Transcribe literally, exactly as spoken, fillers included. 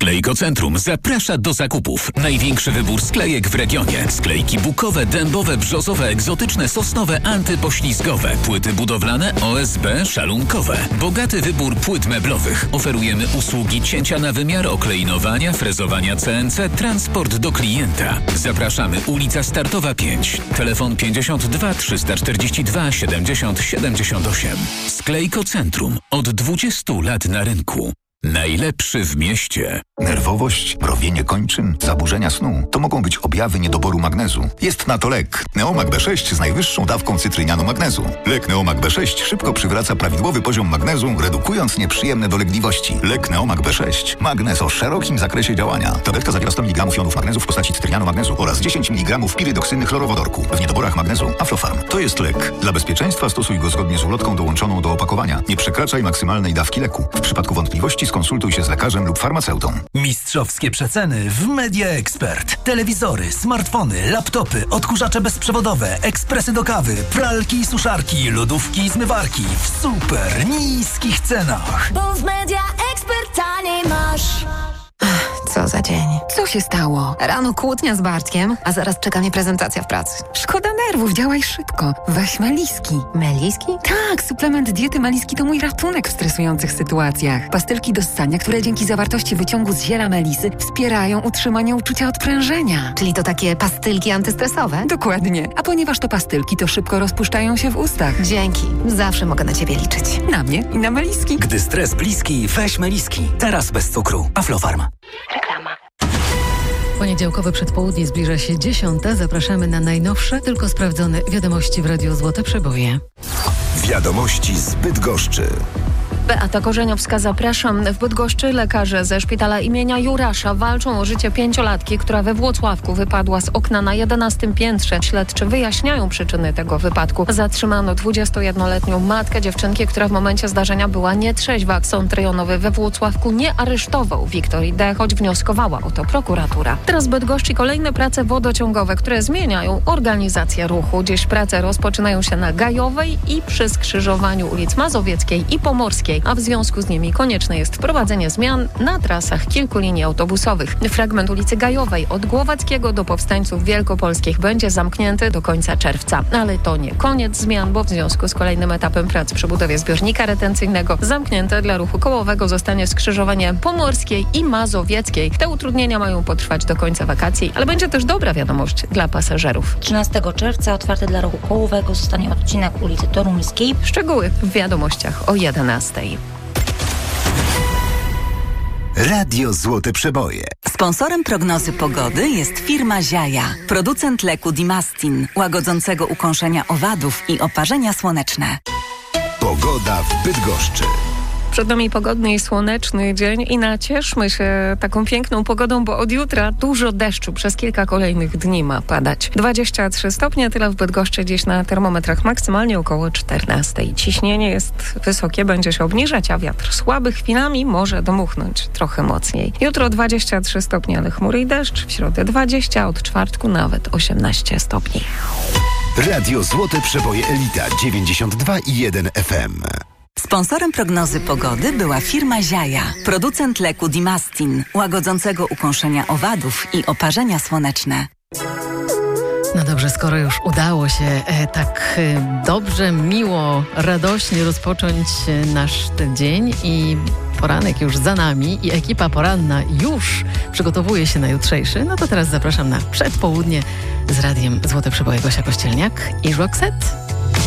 Sklejko Centrum zaprasza do zakupów. Największy wybór sklejek w regionie. Sklejki bukowe, dębowe, brzozowe, egzotyczne, sosnowe, antypoślizgowe. Płyty budowlane O S B, szalunkowe. Bogaty wybór płyt meblowych. Oferujemy usługi cięcia na wymiar, okleinowania, frezowania C N C, transport do klienta. Zapraszamy, ulica Startowa pięć. Telefon pięćdziesiąt dwa trzysta czterdzieści dwa siedemdziesiąt siedemdziesiąt osiem. Sklejko Centrum. Od dwudziestu lat na rynku. Najlepszy w mieście. Nerwowość, mrowienie kończyn, zaburzenia snu to mogą być objawy niedoboru magnezu. Jest na to lek Neomag B sześć z najwyższą dawką cytrynianu magnezu. Lek Neomag B sześć szybko przywraca prawidłowy poziom magnezu, redukując nieprzyjemne dolegliwości. Lek Neomag B sześć. Magnez o szerokim zakresie działania. Tabletka zawiera sto miligramów jonów magnezu w postaci cytrynianu magnezu oraz dziesięć miligramów pirydoksyny chlorowodorku. W niedoborach magnezu Aflofarm. To jest lek. Dla bezpieczeństwa stosuj go zgodnie z ulotką dołączoną do opakowania. Nie przekraczaj maksymalnej dawki leku. W przypadku wątpliwości skonsultuj się z lekarzem lub farmaceutą. Mistrzowskie przeceny w Media Expert. Telewizory, smartfony, laptopy, odkurzacze bezprzewodowe, ekspresy do kawy, pralki i suszarki, lodówki i zmywarki w super niskich cenach. Bo w Media Expert taniej masz. Co za dzień. Co się stało? Rano kłótnia z Bartkiem, a zaraz czeka mnie prezentacja w pracy. Szkoda nerwów, działaj szybko. Weź Meliski. Meliski? Tak, suplement diety Meliski to mój ratunek w stresujących sytuacjach. Pastylki do ssania, które dzięki zawartości wyciągu z ziela melisy wspierają utrzymanie uczucia odprężenia. Czyli to takie pastylki antystresowe? Dokładnie. A ponieważ to pastylki, to szybko rozpuszczają się w ustach. Dzięki. Zawsze mogę na ciebie liczyć. Na mnie i na Meliski. Gdy stres bliski, weź Meliski. Teraz bez cukru. Aflofarm. Reklama. Poniedziałkowe przedpołudnie zbliża się dziesiąta. Zapraszamy na najnowsze, tylko sprawdzone wiadomości w Radiu Złote Przeboje. Wiadomości z Bydgoszczy. Beata Korzeniowska, zapraszam. W Bydgoszczy lekarze ze szpitala imienia Jurasza walczą o życie pięciolatki, która we Włocławku wypadła z okna na jedenastym piętrze. Śledczy wyjaśniają przyczyny tego wypadku. Zatrzymano dwudziestojednoletnią matkę dziewczynki, która w momencie zdarzenia była nietrzeźwa. Sąd rejonowy we Włocławku nie aresztował Wiktorii D., choć wnioskowała o to prokuratura. Teraz w Bydgoszczy kolejne prace wodociągowe, które zmieniają organizację ruchu. Dziś prace rozpoczynają się na Gajowej i przy skrzyżowaniu ulic Mazowieckiej i Pomorskiej, a w związku z nimi konieczne jest wprowadzenie zmian na trasach kilku linii autobusowych. Fragment ulicy Gajowej od Głowackiego do Powstańców Wielkopolskich będzie zamknięty do końca czerwca. Ale to nie koniec zmian, bo w związku z kolejnym etapem prac przy budowie zbiornika retencyjnego zamknięte dla ruchu kołowego zostanie skrzyżowanie Pomorskiej i Mazowieckiej. Te utrudnienia mają potrwać do końca wakacji, ale będzie też dobra wiadomość dla pasażerów. trzynastego czerwca otwarty dla ruchu kołowego zostanie odcinek ulicy Toruńskiej. Szczegóły w wiadomościach o jedenastej. Radio Złote Przeboje. Sponsorem prognozy pogody jest firma Ziaja, producent leku Dimastin, łagodzącego ukąszenia owadów i oparzenia słoneczne. Pogoda w Bydgoszczy. Przed nami pogodny i słoneczny dzień i nacieszmy się taką piękną pogodą, bo od jutra dużo deszczu przez kilka kolejnych dni ma padać. dwadzieścia trzy stopnie, tyle w Bydgoszczy, dziś na termometrach maksymalnie około czternaście. Ciśnienie jest wysokie, będzie się obniżać, a wiatr słaby chwilami może dmuchnąć trochę mocniej. Jutro dwadzieścia trzy stopnie, ale chmury i deszcz, w środę dwadzieścia, od czwartku nawet osiemnaście stopni. Radio Złote Przeboje Elita dziewięćdziesiąt dwa i jeden F M. Sponsorem prognozy pogody była firma Ziaja, producent leku Dimastin, łagodzącego ukąszenia owadów i oparzenia słoneczne. No dobrze, skoro już udało się e, tak e, dobrze, miło, radośnie rozpocząć e, nasz ten dzień i poranek już za nami i ekipa poranna już przygotowuje się na jutrzejszy, no to teraz zapraszam na przedpołudnie z Radiem Złote Przeboje. Gosia Kościelniak i Roxette.